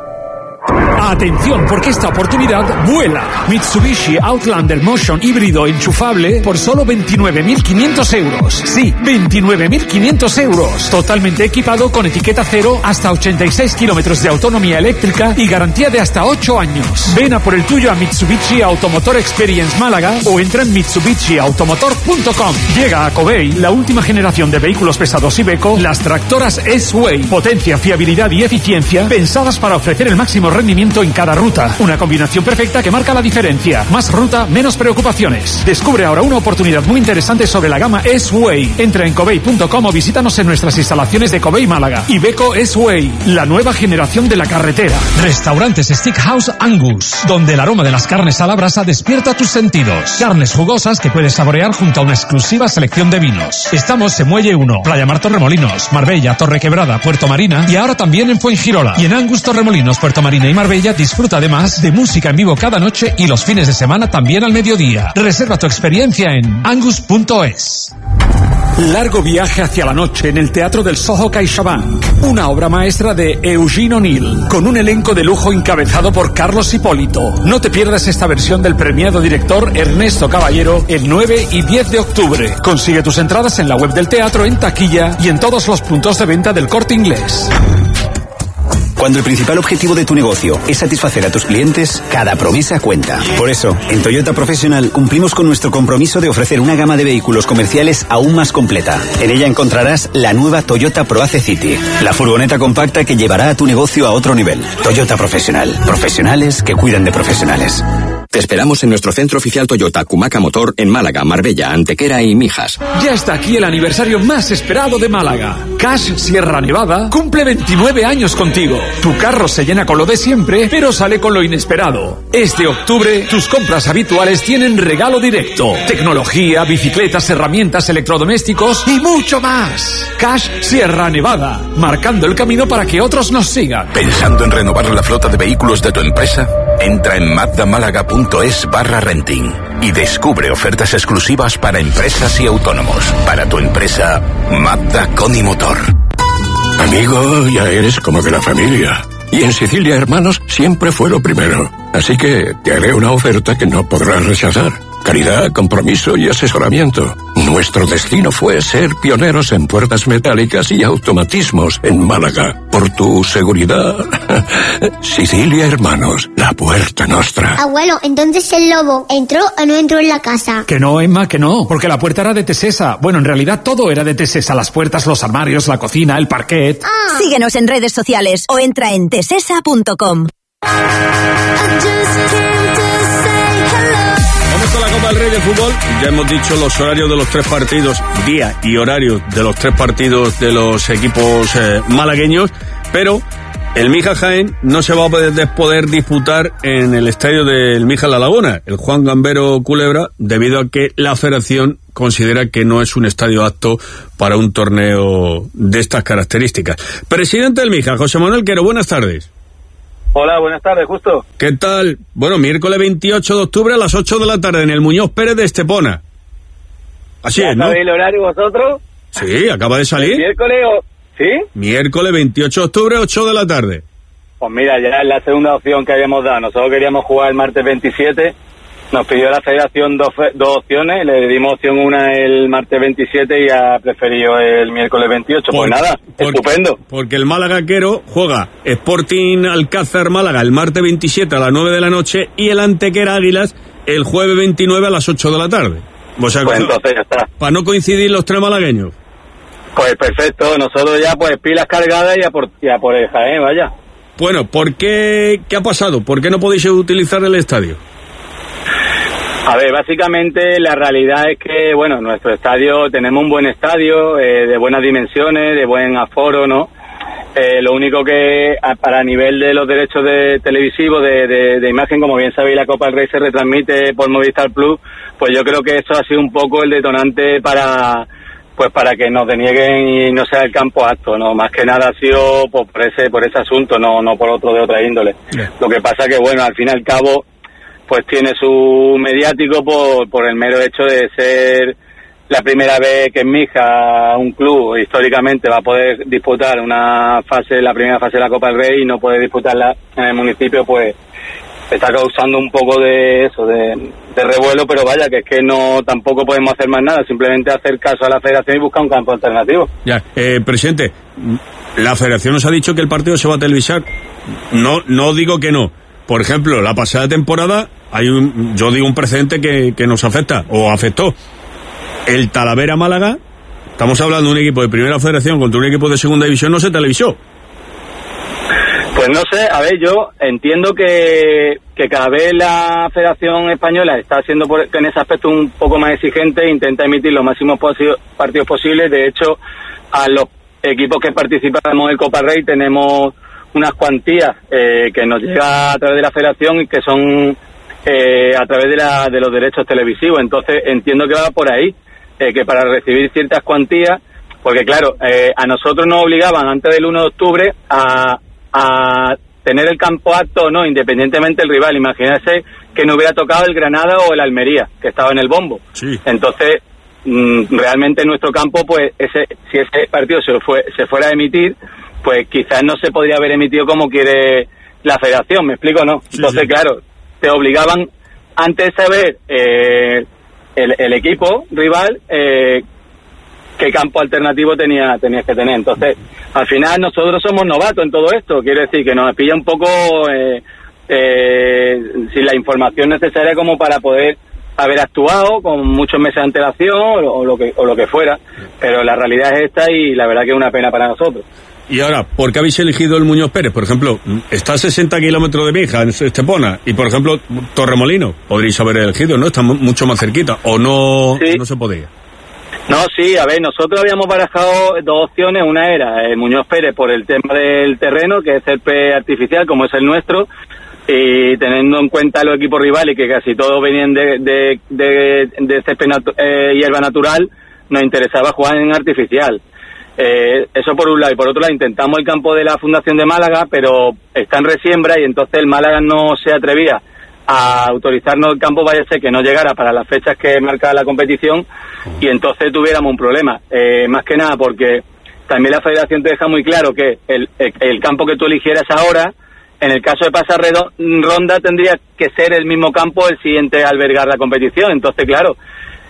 Atención, porque esta oportunidad vuela. Mitsubishi Outlander Motion híbrido enchufable por solo veintinueve mil quinientos euros. Sí, veintinueve mil quinientos euros. Totalmente equipado con etiqueta cero, hasta ochenta y seis kilómetros de autonomía eléctrica y garantía de hasta ocho años. Ven a por el tuyo a Mitsubishi Automotor Experience Málaga o entra en mitsubishi automotor punto com. Llega a Covey la última generación de vehículos pesados Iveco, las tractoras S-Way. Potencia, fiabilidad y eficiencia pensadas para ofrecer el máximo rendimiento en cada ruta. Una combinación perfecta que marca la diferencia. Más ruta, menos preocupaciones. Descubre ahora una oportunidad muy interesante sobre la gama S-Way. Entra en covey punto com o visítanos en nuestras instalaciones de Covey Málaga. Iveco S-Way, la nueva generación de la carretera. Restaurantes Steakhouse Angus, donde el aroma de las carnes a la brasa despierta tus sentidos. Carnes jugosas que puedes saborear junto a una exclusiva selección de vinos. Estamos en Muelle uno, Playa Mar Torremolinos, Marbella, Torre Quebrada, Puerto Marina y ahora también en Fuengirola. Y en Angus Torremolinos, Puerto Marina y Marbella disfruta además de música en vivo cada noche y los fines de semana también al mediodía. Reserva tu experiencia en angus punto es. Largo viaje hacia la noche en el Teatro del Soho CaixaBank, una obra maestra de Eugene O'Neill, con un elenco de lujo encabezado por Carlos Hipólito. No te pierdas esta versión del premiado director Ernesto Caballero el nueve y diez de octubre. Consigue tus entradas en la web del teatro, en taquilla y en todos los puntos de venta del Corte Inglés. Cuando el principal objetivo de tu negocio es satisfacer a tus clientes, cada promesa cuenta. Por eso, en Toyota Professional cumplimos con nuestro compromiso de ofrecer una gama de vehículos comerciales aún más completa. En ella encontrarás la nueva Toyota ProAce City, la furgoneta compacta que llevará a tu negocio a otro nivel. Toyota Professional, profesionales que cuidan de profesionales. Te esperamos en nuestro centro oficial Toyota Cumaca Motor en Málaga, Marbella, Antequera y Mijas. Ya está aquí el aniversario más esperado de Málaga. Cash Sierra Nevada cumple veintinueve años contigo. Tu carro se llena con lo de siempre, pero sale con lo inesperado. Este octubre, tus compras habituales tienen regalo directo. Tecnología, bicicletas, herramientas, electrodomésticos y mucho más. Cash Sierra Nevada, marcando el camino para que otros nos sigan. ¿Pensando en renovar la flota de vehículos de tu empresa? Entra en mazdamálaga.es barra renting y descubre ofertas exclusivas para empresas y autónomos. Para tu empresa, Mazda Conimotor. Amigo, ya eres como de la familia. Y en Sicilia Hermanos siempre fue lo primero. Así que te haré una oferta que no podrás rechazar. Calidad, compromiso y asesoramiento. Nuestro destino fue ser pioneros en puertas metálicas y automatismos en Málaga. Por tu seguridad, Sicilia Hermanos, la puerta nostra. Abuelo, entonces el lobo entró o no entró en la casa. Que no, Emma, que no, porque la puerta era de Tesesa. Bueno, en realidad todo era de Tesesa, las puertas, los armarios, la cocina, el parquet. Ah. Síguenos en redes sociales o entra en tesesa punto com. Vamos con la Copa del Rey de fútbol. Ya hemos dicho los horarios de los tres partidos, día y horarios de los tres partidos de los equipos eh, malagueños, pero el Mija Jaén no se va a poder, poder disputar en el estadio del Mija La Laguna, el Juan Gambero Culebra, debido a que la federación considera que no es un estadio apto para un torneo de estas características. Presidente del Mija, José Manuel Quero, buenas tardes. Hola, buenas tardes, Justo. ¿Qué tal? Bueno, miércoles veintiocho de octubre a las ocho de la tarde en el Muñoz Pérez de Estepona. Así es, ¿no? ¿Sabéis el horario vosotros? Sí, acaba de salir. ¿El miércoles o...? ¿Sí? Miércoles veintiocho de octubre, ocho de la tarde. Pues mira, ya es la segunda opción que habíamos dado. Nosotros queríamos jugar el martes veintisiete. Nos pidió la federación dos, dos opciones. Le dimos opción una el martes veintisiete y ha preferido el miércoles veintiocho. Por, pues nada, por, estupendo. Porque el Málaga Quero juega Sporting Alcázar Málaga el martes veintisiete a las nueve de la noche y el Antequera Águilas el jueves veintinueve a las ocho de la tarde. O sea, pues entonces ya está. Para no coincidir los tres malagueños. Pues perfecto, nosotros ya pues pilas cargadas y a por, y a por el Jaén, vaya. Bueno, ¿por qué? ¿Qué ha pasado? ¿Por qué no podéis utilizar el estadio? A ver, básicamente la realidad es que, bueno, nuestro estadio, tenemos un buen estadio, eh, de buenas dimensiones, de buen aforo, ¿no? Eh, lo único que, a, para nivel de los derechos de televisivos, de, de, de imagen, como bien sabéis, la Copa del Rey se retransmite por Movistar Plus, pues yo creo que eso ha sido un poco el detonante para, pues para que nos denieguen y no sea el campo apto, ¿no? Más que nada ha sido pues, por ese, por ese asunto, no, no por otro de otra índole. Yeah. Lo que pasa que, bueno, al fin y al cabo, pues tiene su mediático por, por el mero hecho de ser la primera vez que en Mija un club históricamente va a poder disputar una fase, la primera fase de la Copa del Rey y no puede disputarla en el municipio, pues está causando un poco de eso, de, de revuelo, pero vaya, que es que no tampoco podemos hacer más nada, simplemente hacer caso a la federación y buscar un campo alternativo. Ya, eh, presidente, la federación nos ha dicho que el partido se va a televisar. No, no digo que no. Por ejemplo, la pasada temporada hay un, yo digo un precedente que, que nos afecta, o afectó. El Talavera Málaga, estamos hablando de un equipo de primera federación contra un equipo de segunda división, no se televisó. Pues no sé, a ver, yo entiendo que, que cada vez la Federación Española está siendo por, en ese aspecto un poco más exigente e intenta emitir los máximos posi- partidos posibles. De hecho, a los equipos que participamos en Copa Rey tenemos unas cuantías eh, que nos llega a través de la Federación y que son eh, a través de, la, de los derechos televisivos. Entonces entiendo que va por ahí, eh, que para recibir ciertas cuantías, porque claro, eh, a nosotros nos obligaban antes del uno de octubre a a tener el campo apto o no, independientemente del rival. Imagínese que no hubiera tocado el Granada o el Almería, que estaba en el bombo. Sí. Entonces, mmm, realmente en nuestro campo, pues ese si ese partido se, fue, se fuera a emitir, pues quizás no se podría haber emitido como quiere la federación, ¿me explico o no? Sí, Entonces, sí. claro, te obligaban antes de saber eh, el, el equipo rival, eh, qué campo alternativo tenía tenías que tener. Entonces, al final nosotros somos novatos en todo esto, quiere decir que nos pilla un poco eh, eh, sin la información necesaria como para poder haber actuado con muchos meses de antelación o, o lo que o lo que fuera, pero la realidad es esta y la verdad que es una pena para nosotros. Y ahora, ¿por qué habéis elegido el Muñoz Pérez? Por ejemplo, está a sesenta kilómetros de Mija, en Estepona, y por ejemplo, Torremolinos, podríais haber elegido, ¿no? Está mucho más cerquita, o no, sí. no se podía. No, sí, a ver, nosotros habíamos barajado dos opciones. Una era el Muñoz Pérez por el tema del terreno, que es césped artificial, como es el nuestro, y teniendo en cuenta los equipos rivales, que casi todos venían de, de, de, de césped natu- eh, hierba natural, nos interesaba jugar en artificial. Eh, eso por un lado. Y por otro lado, intentamos el campo de la Fundación de Málaga, pero está en resiembra y entonces el Málaga no se atrevía a autorizarnos el campo, vaya a ser que no llegara para las fechas que marca la competición y entonces tuviéramos un problema. Eh, más que nada porque también la federación te deja muy claro que el, el, el campo que tú eligieras ahora, en el caso de pasar ronda, tendría que ser el mismo campo el siguiente a albergar la competición. Entonces, claro,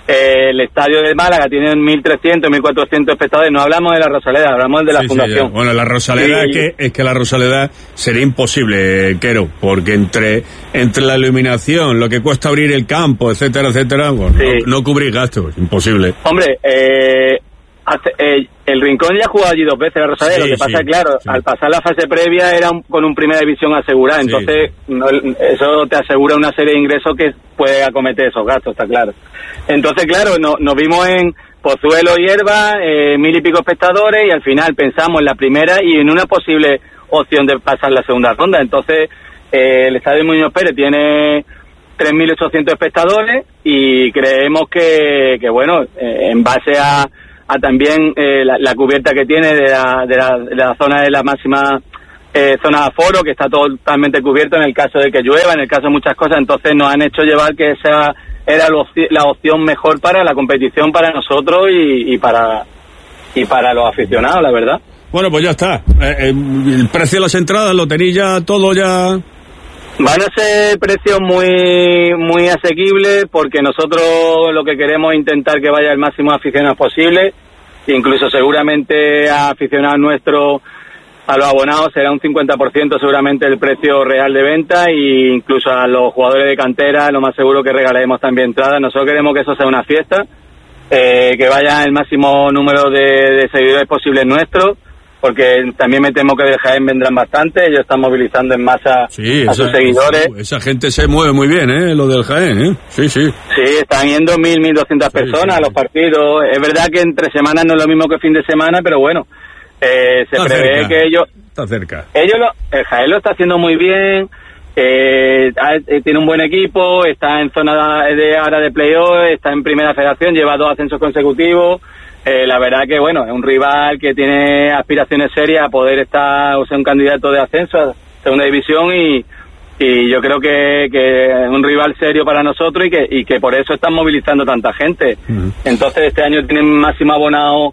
Eh, el estadio de Málaga tiene mil trescientos, mil cuatrocientos espectadores. No hablamos de la Rosaleda, hablamos de la sí, fundación. Sí, bueno, la Rosaleda sí. es, que, es que la Rosaleda sería imposible, Quero, porque entre entre la iluminación, lo que cuesta abrir el campo, etcétera, etcétera, bueno, sí. no, no cubrir gastos, imposible. Hombre, eh, hace, eh, el Rincón ya ha jugado allí dos veces la Rosaleda, sí, lo que pasa es sí, claro, sí. al pasar la fase previa era un, con un primera división asegurada, sí, entonces sí. No, eso te asegura una serie de ingresos que puede acometer esos gastos, está claro. Entonces, claro, no, nos vimos en Pozuelo y Hierba, eh, mil y pico espectadores, y al final pensamos en la primera y en una posible opción de pasar la segunda ronda. Entonces, eh, el Estadio Muñoz Pérez tiene tres mil ochocientos espectadores y creemos que, que bueno, eh, en base a, a también eh, la, la cubierta que tiene de la, de la, de la zona de la máxima eh, zona de aforo, que está totalmente cubierto en el caso de que llueva, en el caso de muchas cosas, entonces nos han hecho llevar que esa era la opción mejor para la competición, para nosotros y, y para y para los aficionados, la verdad. Bueno, pues ya está. Eh, eh, el precio de las entradas, lo tenéis ya todo ya. Van a ser precios muy muy asequibles porque nosotros lo que queremos es intentar que vaya el máximo de aficionados posible, incluso seguramente a aficionados nuestros, a los abonados será un cincuenta por ciento seguramente el precio real de venta, e incluso a los jugadores de cantera lo más seguro que regalaremos también entradas. Nosotros queremos que eso sea una fiesta, eh, que vaya el máximo número de, de seguidores posibles nuestros, porque también me temo que del Jaén vendrán bastante, ellos están movilizando en masa sí, a esa, sus seguidores. Esa gente se mueve muy bien, ¿eh? Lo del Jaén, ¿eh? Sí, sí. Sí, están yendo mil, mil doscientas sí, personas sí, a los partidos. Es verdad que entre semanas no es lo mismo que fin de semana, pero bueno, eh, se está prevé cerca, que ellos... Está cerca. Ellos lo, el Jaén lo está haciendo muy bien, eh, eh, tiene un buen equipo, está en zona de ahora de playoff, está en primera federación, lleva dos ascensos consecutivos. Eh, la verdad que, bueno, es un rival que tiene aspiraciones serias a poder estar, o sea, un candidato de ascenso a segunda división y, y yo creo que, que es un rival serio para nosotros y que, y que por eso están movilizando tanta gente. Uh-huh. Entonces este año tienen máximo abonado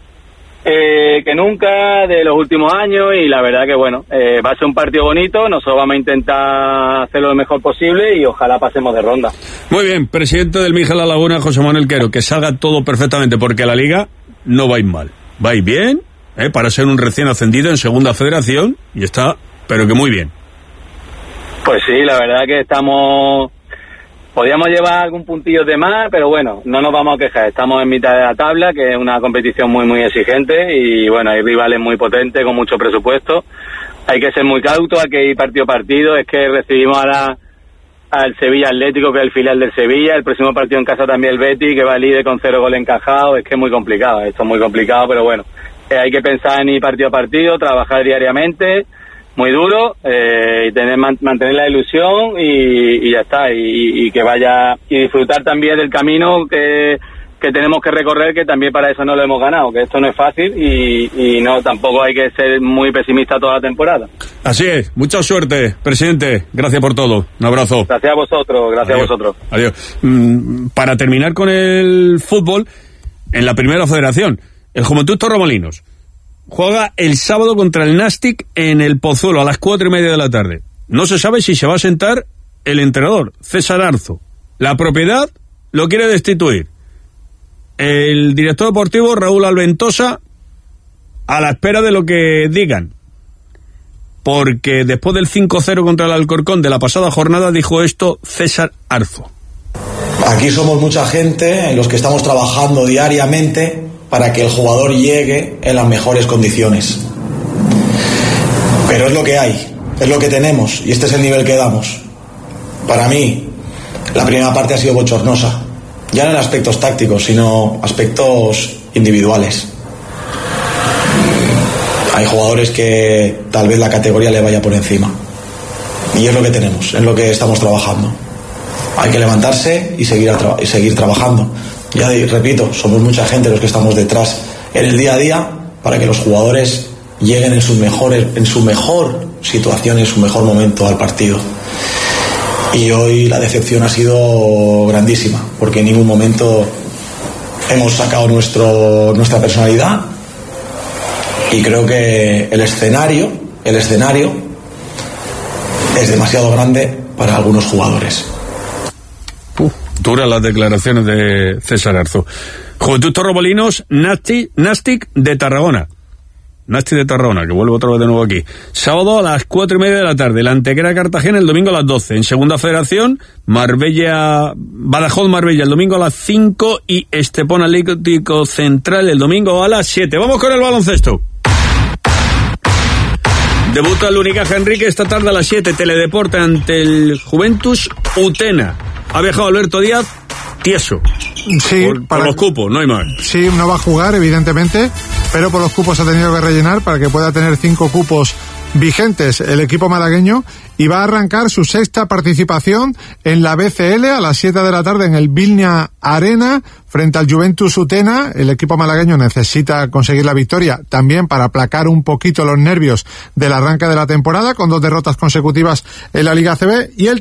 eh, que nunca de los últimos años y la verdad que, bueno, eh, va a ser un partido bonito, nosotros vamos a intentar hacerlo lo mejor posible y ojalá pasemos de ronda. Muy bien, presidente del Mija La Laguna, José Manuel Quero, que salga todo perfectamente porque la liga no va a ir mal, va a ir bien, ¿eh? Para ser un recién ascendido en segunda federación y está, pero que muy bien. Pues sí, la verdad que estamos... Podríamos llevar algún puntillo de más, pero bueno, no nos vamos a quejar. Estamos en mitad de la tabla, que es una competición muy, muy exigente y bueno, hay rivales muy potentes con mucho presupuesto. Hay que ser muy cautos, hay que ir partido a partido. Es que recibimos ahora al Sevilla Atlético, que es el filial del Sevilla. El próximo partido en casa también el Betis, que va líder con cero goles encajados. Es que es muy complicado, esto es muy complicado, pero bueno, eh, hay que pensar en ir partido a partido, trabajar diariamente, muy duro, eh, y tener man, mantener la ilusión y, y ya está, y, y que vaya y disfrutar también del camino que, que tenemos que recorrer, que también para eso no lo hemos ganado, que esto no es fácil y, y no tampoco hay que ser muy pesimista toda la temporada. Así es, mucha suerte, presidente, gracias por todo, un abrazo. Gracias a vosotros, gracias Adiós. a vosotros. Adiós. Mm, para terminar con el fútbol, en la primera federación, el Juventud Torremolinos juega el sábado contra el Nastic en el Pozuelo a las cuatro y media de la tarde. No se sabe si se va a sentar el entrenador, César Arzo. La propiedad lo quiere destituir. El director deportivo, Raúl Alventosa, a la espera de lo que digan. Porque después del cinco cero contra el Alcorcón de la pasada jornada dijo esto César Arzo. Aquí somos mucha gente en los que estamos trabajando diariamente para que el jugador llegue en las mejores condiciones. Pero es lo que hay, es lo que tenemos y este es el nivel que damos. Para mí, la primera parte ha sido bochornosa, ya no en aspectos tácticos, sino aspectos individuales. Hay jugadores que tal vez la categoría le vaya por encima y es lo que tenemos, es lo que estamos trabajando. Hay que levantarse y seguir, a tra- y seguir trabajando. Ya repito, somos mucha gente los que estamos detrás en el día a día para que los jugadores lleguen en, sus mejores, en su mejor situación, en su mejor momento al partido. Y hoy la decepción ha sido grandísima, porque en ningún momento hemos sacado nuestro, nuestra personalidad y creo que el escenario, el escenario es demasiado grande para algunos jugadores. Duras las declaraciones de César Arzu. Juventud Torremolinos, Nasti, Nastic de Tarragona. Nastic de Tarragona, que vuelve otra vez de nuevo aquí. Sábado a las cuatro y media de la tarde, la Antequera Cartagena el domingo a las doce. En Segunda Federación, Marbella, Badajoz Marbella el domingo a las cinco y Estepona Atlético Central el domingo a las siete. Vamos con el baloncesto. Debuta el Unicaja Enrique esta tarde a las siete, Teledeporte ante el Juventus Utena. Ha viajado Alberto Díaz, tieso. Sí, por, para... por los cupos, no hay más. Sí, no va a jugar, evidentemente, pero por los cupos ha tenido que rellenar para que pueda tener cinco cupos vigentes el equipo malagueño, y va a arrancar su sexta participación en la B C L a las siete de la tarde en el Vilnia Arena frente al Juventus Utena. El equipo malagueño necesita conseguir la victoria también para aplacar un poquito los nervios del arranque de la temporada, con dos derrotas consecutivas en la Liga A C B, y el